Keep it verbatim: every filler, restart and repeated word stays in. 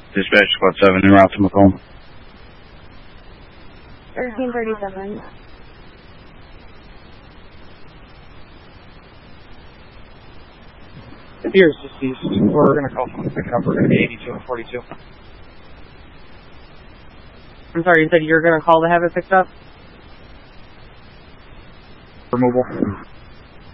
Dispatch Squad seven, en route to Macomb. thirteen thirty-seven. Here's deceased. We're going to call someone to pick it up. We're going to be eighty-two and forty-two. I'm sorry, you said you're going to call to have it picked up? Removal.